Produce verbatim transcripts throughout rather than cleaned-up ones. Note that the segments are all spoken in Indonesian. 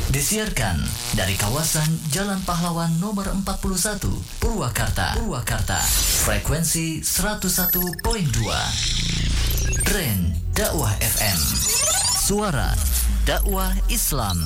Disiarkan dari kawasan Jalan Pahlawan nomor empat puluh satu, Purwakarta. Purwakarta. Frekuensi seratus satu koma dua. Tren Dakwah F M. Suara dakwah Islam.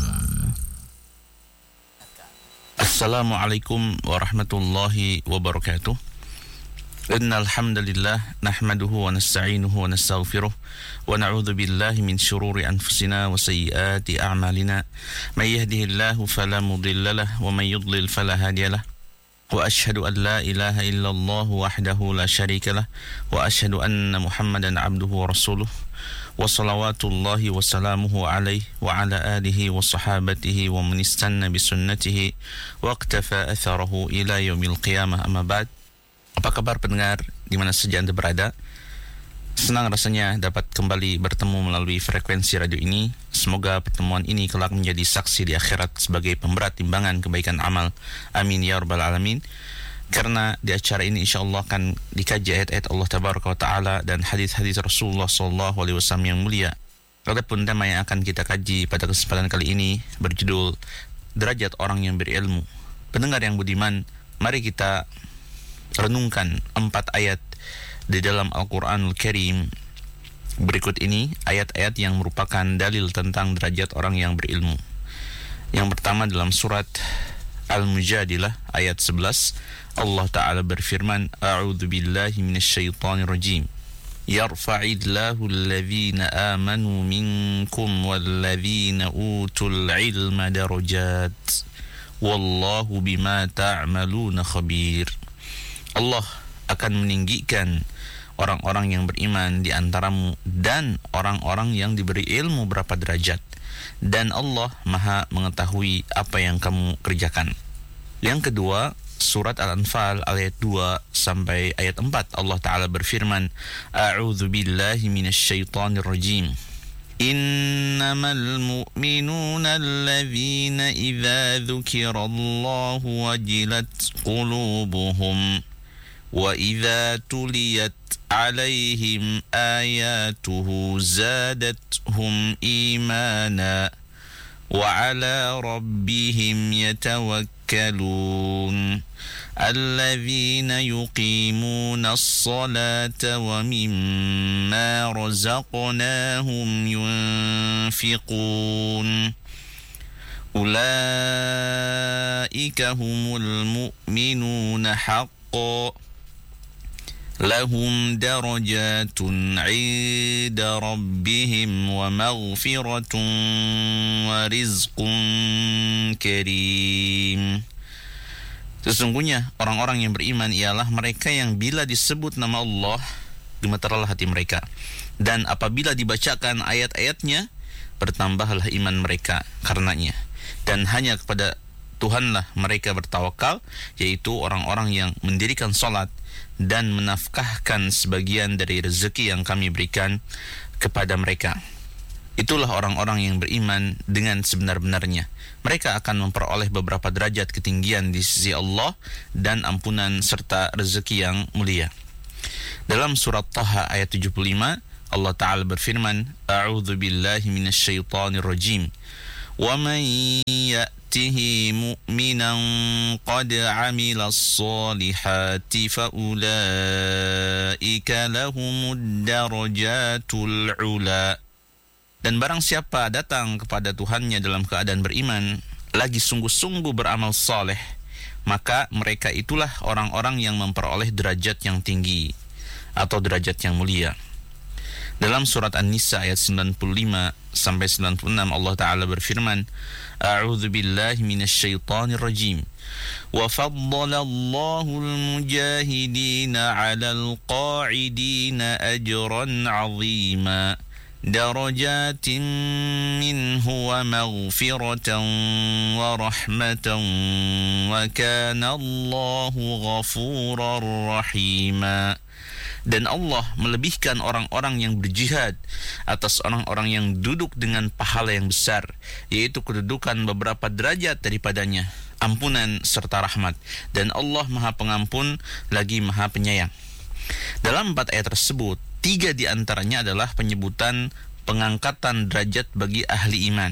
Assalamualaikum warahmatullahi wabarakatuh. Innal hamdalillah nahmaduhu wa nasta'inuhu wa nastaghfiruh wa na'udzu billahi min shururi anfusina wa sayyiati a'malina. May yahdihillahu fala mudilla lahu wa may yudlil fala hadiyalah. Wa asyhadu an la ilaha illallah wahdahu la syarika lah wa asyhadu anna Muhammadan 'abduhu wa rasuluh. Wa salawatullahi wa salamuhu alaihi wa ala alihi wa sahabatihi wa man istanna bi sunnatihi wa iqtafa atharahu ila yaumil qiyamah. Amma ba'd. Apa kabar pendengar di mana saja Anda berada? Senang rasanya dapat kembali bertemu melalui frekuensi radio ini. Semoga pertemuan ini kelak menjadi saksi di akhirat sebagai pemberat timbangan kebaikan amal. Amin ya rabbal alamin. Karena di acara ini insyaAllah akan dikaji ayat-ayat Allah Tabaraka wa Ta'ala dan hadis-hadis Rasulullah sallallahu alaihi wasallam yang mulia. Adapun tema yang akan kita kaji pada kesempatan kali ini berjudul Derajat Orang yang Berilmu. Pendengar yang budiman, mari kita renungkan empat ayat di dalam Al-Quranul Karim. Berikut ini ayat-ayat yang merupakan dalil tentang derajat orang yang berilmu. Yang pertama dalam surat Al-Mujadilah ayat sebelas, Allah Ta'ala berfirman, A'udzu billahi minasyaitonir rajim. Yarfa'illahu alladhina amanu minkum walladhina utul ilma darajat. Wallahu bima ta'maluna khabir. Allah akan meninggikan orang-orang yang beriman di antaramu dan orang-orang yang diberi ilmu berapa derajat, dan Allah Maha mengetahui apa yang kamu kerjakan. Yang kedua, surat Al-Anfal ayat dua sampai ayat empat, Allah Ta'ala berfirman, A'udzu billahi minasyaitonir rajim. Innamal mu'minuna alladzina idza dzukirallahu wajilat qulubuhum وَإِذَا تُلِيَتْ عَلَيْهِمْ آيَاتُهُ زَادَتْهُمْ إِيمَانًا وَعَلَى رَبِّهِمْ يَتَوَكَّلُونَ الَّذِينَ يُقِيمُونَ الصَّلَاةَ وَمِمَّا رَزَقْنَاهُمْ يُنْفِقُونَ أُولَئِكَ هُمُ الْمُؤْمِنُونَ حَقًّا lahum darajatun 'inda rabbihim wa maghfiratun wa rizqun karim. Sesungguhnya orang-orang yang beriman ialah mereka yang bila disebut nama Allah gemetarlah hati mereka, dan apabila dibacakan ayat-ayatnya bertambahlah iman mereka karenanya, dan hanya kepada Tuhanlah mereka bertawakal, yaitu orang-orang yang mendirikan salat dan menafkahkan sebagian dari rezeki yang kami berikan kepada mereka. Itulah orang-orang yang beriman dengan sebenar-benarnya. Mereka akan memperoleh beberapa derajat ketinggian di sisi Allah dan ampunan serta rezeki yang mulia. Dalam surat Taha ayat tujuh puluh lima, Allah Ta'ala berfirman, A'udzu billahi minasyaitonir rajim. Wa man ya'tihi mu'minan qad 'amila as-solihati fa ulaika lahumud darajatul 'ula. Dan barang siapa datang kepada Tuhannya dalam keadaan beriman, lagi sungguh-sungguh beramal saleh, maka mereka itulah orang-orang yang memperoleh derajat yang tinggi atau derajat yang mulia. Dalam surat An-Nisa ayat sembilan puluh lima sampai sembilan puluh enam, Allah Ta'ala berfirman, A'udzu billahi minasyaitonir rajim. Wa faddala Allahul mujahidina 'alal qa'idina ajran 'azima. Darajatin minhu wa maghfiratan wa rahmatan wa kana Allahu ghafurar rahima. Dan Allah melebihkan orang-orang yang berjihad atas orang-orang yang duduk dengan pahala yang besar, yaitu kedudukan beberapa derajat daripadanya, ampunan serta rahmat. Dan Allah Maha Pengampun lagi Maha Penyayang. Dalam empat ayat tersebut, tiga di antaranya adalah penyebutan pengangkatan derajat bagi ahli iman.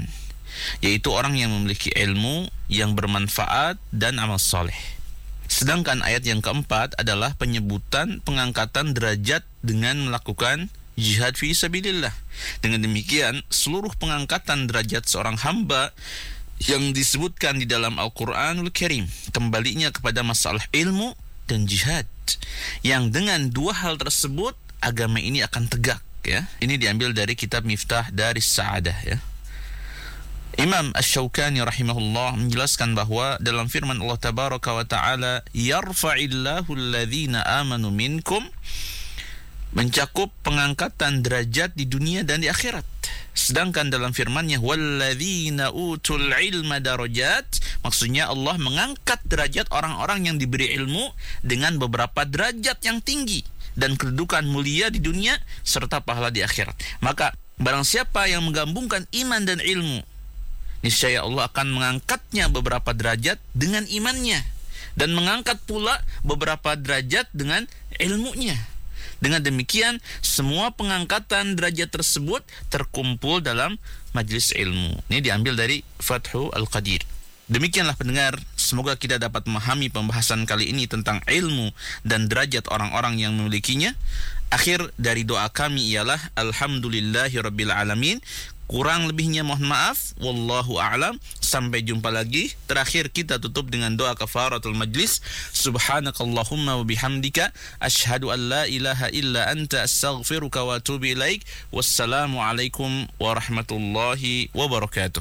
yaitu orang yang memiliki ilmu yang bermanfaat dan amal soleh. Sedangkan ayat yang keempat adalah penyebutan pengangkatan derajat dengan melakukan jihad fi sabilillah. Dengan demikian, seluruh pengangkatan derajat seorang hamba yang disebutkan di dalam Al-Quranul Karim kembalinya kepada masalah ilmu dan jihad, yang dengan dua hal tersebut agama ini akan tegak, ya. Ini diambil dari kitab Miftah Daris Sa'adah, ya. Imam Asy-Syaukani rahimahullah menjelaskan bahwa dalam firman Allah tabaraka wa ta'ala, yarfa'illahu alladhina amanu minkum, mencakup pengangkatan derajat di dunia dan di akhirat. Sedangkan dalam firman-Nya walladzina utul ilma darajat, maksudnya Allah mengangkat derajat orang-orang yang diberi ilmu dengan beberapa derajat yang tinggi dan kedudukan mulia di dunia serta pahala di akhirat. Maka barang siapa yang menggabungkan iman dan ilmu, niscaya Allah akan mengangkatnya beberapa derajat dengan imannya dan mengangkat pula beberapa derajat dengan ilmunya. Dengan demikian, semua pengangkatan derajat tersebut terkumpul dalam majlis ilmu. Ini diambil dari Fathul Al-Qadir. Demikianlah pendengar, semoga kita dapat memahami pembahasan kali ini tentang ilmu dan derajat orang-orang yang memilikinya. Akhir dari doa kami ialah Alhamdulillahirabbil alamin. Kurang lebihnya mohon maaf. Wallahu a'lam. Sampai jumpa lagi. Terakhir kita tutup dengan doa kafaratul majlis. Subhanakallahumma wa bihamdika asyhadu an la ilaha illa anta astaghfiruka wa atubu ilaik. Wassalamu alaikum warahmatullahi wabarakatuh.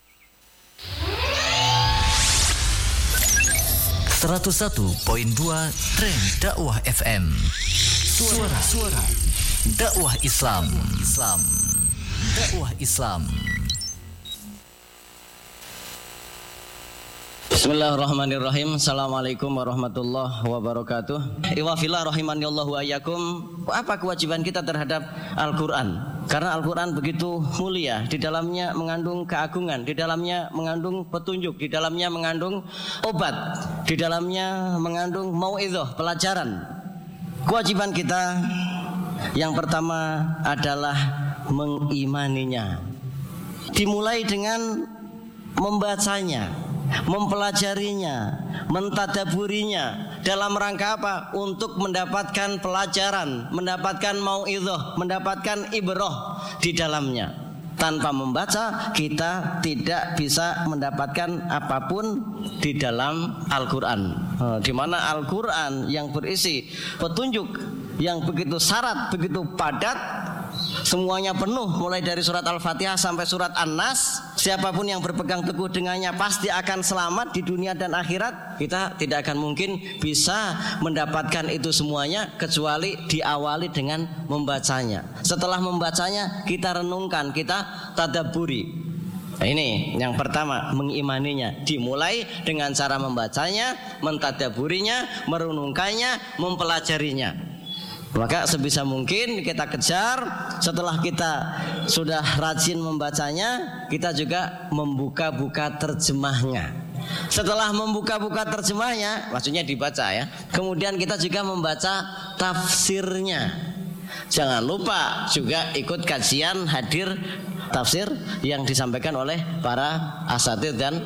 seratus satu koma dua Tren Dakwah F M. Suara Suara Dakwah Islam. Islam. Dakwah Islam. Bismillahirrahmanirrahim. Assalamualaikum warahmatullahi wabarakatuh. Iwafillah rahimanillahu wa iyyakum. Apa kewajiban kita terhadap Al-Quran? Karena Al-Quran begitu mulia, di dalamnya mengandung keagungan, di dalamnya mengandung petunjuk, di dalamnya mengandung obat, di dalamnya mengandung mau'izah, pelajaran. Kewajiban kita yang pertama adalah mengimaninya. Dimulai dengan membacanya, mempelajarinya, mentadaburinya. Dalam rangka apa? Untuk mendapatkan pelajaran, mendapatkan mau'izah, mendapatkan ibrah di dalamnya. Tanpa membaca kita tidak bisa mendapatkan apapun di dalam Al-Quran. Di mana Al-Quran yang berisi petunjuk yang begitu syarat, begitu padat, semuanya penuh, mulai dari surat Al-Fatihah sampai surat An-Nas. Siapapun yang berpegang teguh dengannya pasti akan selamat di dunia dan akhirat. Kita tidak akan mungkin bisa mendapatkan itu semuanya kecuali diawali dengan membacanya. Setelah membacanya kita renungkan, kita tadabburi. Nah, ini yang pertama, mengimaninya. Dimulai dengan cara membacanya, mentadaburinya, merenungkannya, mempelajarinya. Maka sebisa mungkin kita kejar. Setelah kita sudah rajin membacanya, kita juga membuka-buka terjemahnya. Setelah membuka-buka terjemahnya, maksudnya dibaca ya, kemudian kita juga membaca tafsirnya. Jangan lupa juga ikut kajian, hadir tafsir yang disampaikan oleh para asatidz dan